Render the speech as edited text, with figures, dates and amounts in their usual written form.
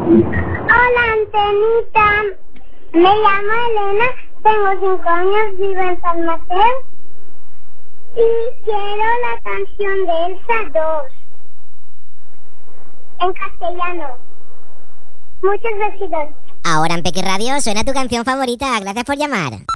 Hola, Antenita. Me llamo Elena, tengo 5 años, vivo en San Mateo. Y quiero la canción de Elsa 2. En castellano. Muchos besitos. Ahora en Peque Radio suena tu canción favorita. Gracias por llamar.